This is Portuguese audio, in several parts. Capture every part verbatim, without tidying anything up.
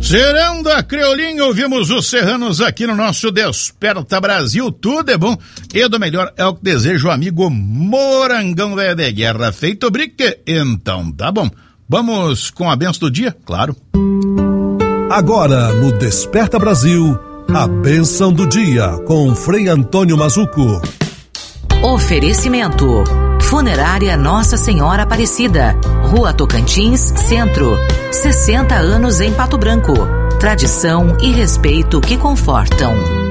Gerando a Creolinha, ouvimos os serranos aqui no nosso Desperta Brasil. Tudo é bom e do melhor é o que deseja o amigo Morangão Véia de Guerra. Feito brique? Então tá bom. Vamos com a benção do dia? Claro. Agora no Desperta Brasil, a benção do dia com Frei Antônio Mazuco. Oferecimento: Funerária Nossa Senhora Aparecida, Rua Tocantins, Centro. sessenta anos em Pato Branco. Tradição e respeito que confortam.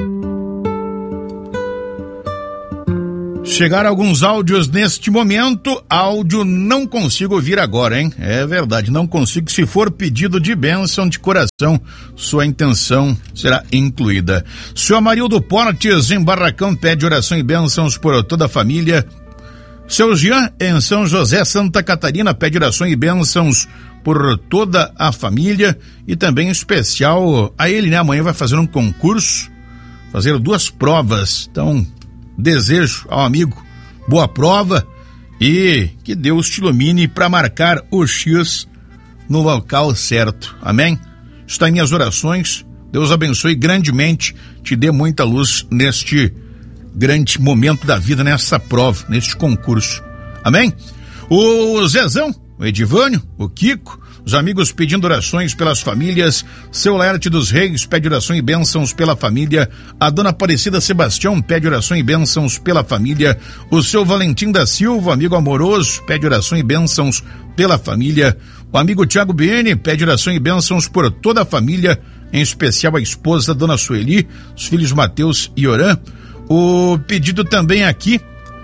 Chegaram alguns áudios neste momento. Áudio não consigo ouvir agora, hein? É verdade, não consigo. Se for pedido de bênção de coração, sua intenção será incluída. Seu Amarildo Portes, em Barracão, pede oração e bênçãos por toda a família. Seu Jean, em São José, Santa Catarina, pede oração e bênçãos por toda a família. E também em especial a ele, né? Amanhã vai fazer um concurso, fazer duas provas. Então, desejo ao amigo boa prova e que Deus te ilumine para marcar o X no local certo. Amém? Está em minhas orações. Deus abençoe grandemente, te dê muita luz neste grande momento da vida, nessa prova, neste concurso. Amém? O Zezão, o Edivânio, o Kiko, os amigos pedindo orações pelas famílias. Seu Laerte dos Reis pede oração e bênçãos pela família. A dona Aparecida Sebastião pede oração e bênçãos pela família. O seu Valentim da Silva, amigo amoroso, pede oração e bênçãos pela família. O amigo Tiago Biene pede oração e bênçãos por toda a família, em especial a esposa, dona Sueli, os filhos Mateus e Orã. O pedido também aqui,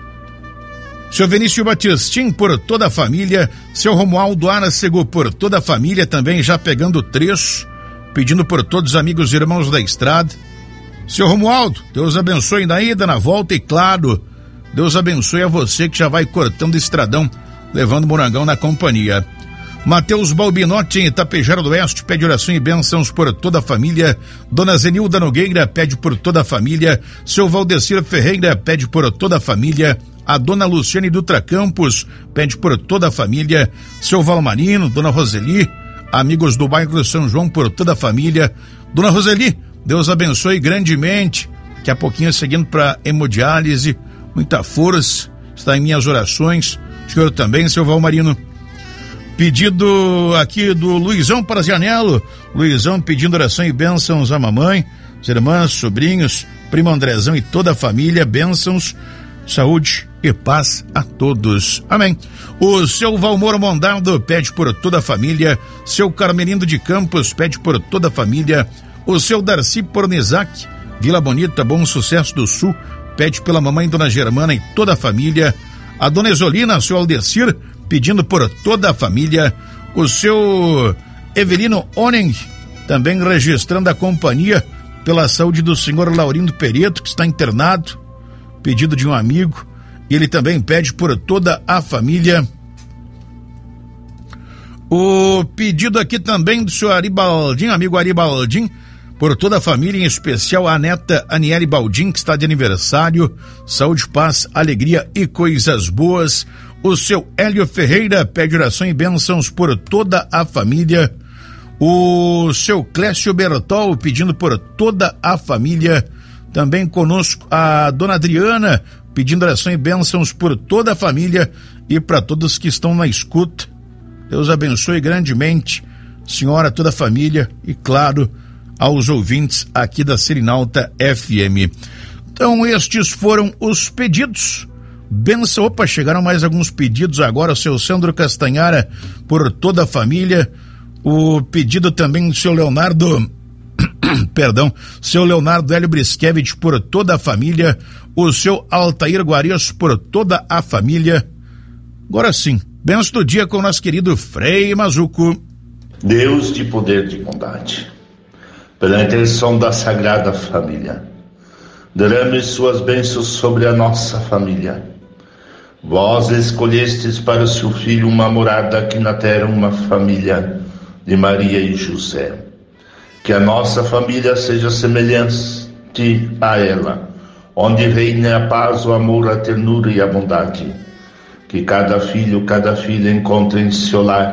seu Vinícius Batistim por toda a família, seu Romualdo Aracego por toda a família, também já pegando o trecho, pedindo por todos os amigos e irmãos da estrada. Seu Romualdo, Deus abençoe na ida, na volta e claro, Deus abençoe a você que já vai cortando o estradão, levando Morangão na companhia. Matheus Balbinotti, em Itapejara do Oeste, pede oração e bênçãos por toda a família. Dona Zenilda Nogueira pede por toda a família. Seu Valdecir Ferreira pede por toda a família. A dona Luciane Dutra Campos pede por toda a família. Seu Valmarino, dona Roseli, amigos do bairro São João por toda a família. Dona Roseli, Deus abençoe grandemente. Daqui a pouquinho seguindo para hemodiálise, muita força, está em minhas orações. O senhor também, seu Valmarino. Pedido aqui do Luizão Parazianello, Luizão pedindo oração e bênçãos à mamãe, as irmãs, sobrinhos, primo Andrezão e toda a família, bênçãos, saúde e paz a todos. Amém. O seu Valmor Mondado pede por toda a família, seu Carmelindo de Campos pede por toda a família, o seu Darcy Pornizac, Vila Bonita, Bom Sucesso do Sul, pede pela mamãe Dona Germana e toda a família, a Dona Exolina, seu Aldecir, pedindo por toda a família, o seu Evelino Oning, também registrando a companhia pela saúde do senhor Laurindo Pereto, que está internado, pedido de um amigo, e ele também pede por toda a família. O pedido aqui também do senhor Aribaldim, amigo Aribaldim, por toda a família, em especial a neta Aniele Baldim, que está de aniversário, saúde, paz, alegria e coisas boas. O seu Hélio Ferreira pede oração e bênçãos por toda a família. O seu Clécio Bertol pedindo por toda a família. Também conosco a dona Adriana pedindo oração e bênçãos por toda a família e para todos que estão na escuta. Deus abençoe grandemente, senhora, toda a família e, claro, aos ouvintes aqui da Serenalta F M. Então, estes foram os pedidos. Benção, opa, chegaram mais alguns pedidos agora, o seu Sandro Castanhara por toda a família, o pedido também do seu Leonardo, perdão, seu Leonardo Hélio Briskevich por toda a família, o seu Altair Guarias por toda a família. Agora sim, benção do dia com o nosso querido Frei Mazuco. Deus de poder de bondade, pela intercessão da Sagrada Família, derrame suas bênçãos sobre a nossa família. Vós escolhestes para o seu filho uma morada aqui na terra, uma família de Maria e José. Que a nossa família seja semelhante a ela, onde reine a paz, o amor, a ternura e a bondade. Que cada filho, cada filha encontre em seu lar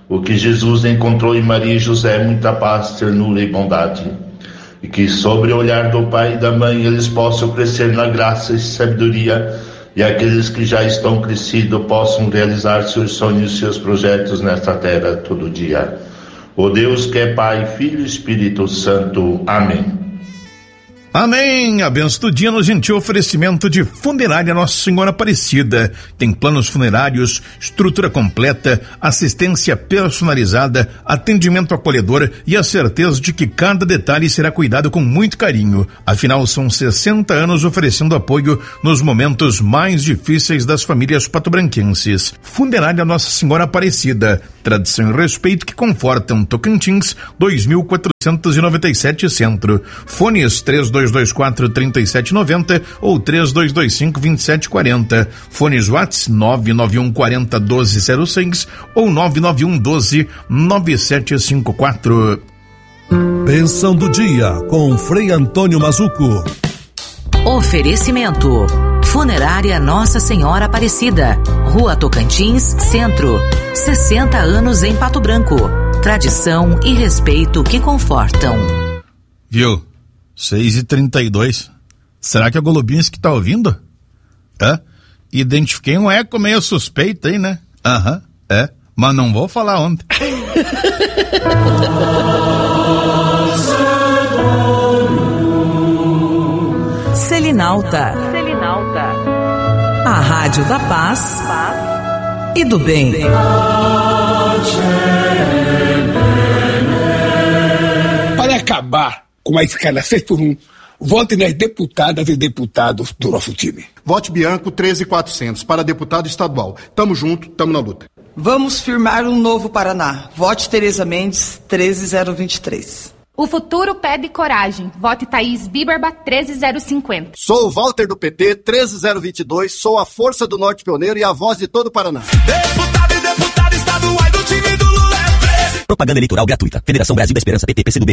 o que Jesus encontrou em Maria e José, muita paz, ternura e bondade. E que sobre o olhar do pai e da mãe eles possam crescer na graça e sabedoria, e aqueles que já estão crescidos possam realizar seus sonhos e seus projetos nesta terra todo dia. O Deus que é Pai, Filho e Espírito Santo. Amém. Amém. A benção do dia no gentil oferecimento de Funerária Nossa Senhora Aparecida. Tem planos funerários, estrutura completa, assistência personalizada, atendimento acolhedor e a certeza de que cada detalhe será cuidado com muito carinho. Afinal, são sessenta anos oferecendo apoio nos momentos mais difíceis das famílias patobranquenses. Funerária Nossa Senhora Aparecida. Tradição e respeito que confortam. Tocantins, dois mil quatrocentos e noventa e sete Centro. Fones três dois dois quatro, três sete nove zero ou três dois dois cinco, dois sete quatro zero. Fones WhatsApp nove nove um quatro zero, um dois zero seis ou nove nove um um dois, nove sete cinco quatro. Bênção do dia com Frei Antônio Mazuco. Oferecimento: Funerária Nossa Senhora Aparecida, Rua Tocantins, Centro. sessenta anos em Pato Branco. Tradição e respeito que confortam. Viu? seis e trinta e dois. Será que é o Golubinski tá ouvindo? Hã? Identifiquei um eco meio suspeito aí, né? Aham, uhum, é. Mas não vou falar onde. Selinalta. Selinalta. A Rádio da Paz, Paz. E do Bem. Para acabar com a escala seis por um, vote nas deputadas e deputados do nosso time. Vote Bianco treze mil e quatrocentos para deputado estadual. Tamo junto, tamo na luta. Vamos firmar um novo Paraná. Vote Tereza Mendes treze mil vinte e três. O futuro pede coragem. Vote Thaís Bibarba treze mil cinquenta. Sou o Walter do P T treze mil vinte e dois, sou a força do Norte Pioneiro e a voz de todo o Paraná. Deputado e deputado estaduais do time do Lula é treze. Propaganda eleitoral gratuita. Federação Brasil da Esperança, P T, P C do B.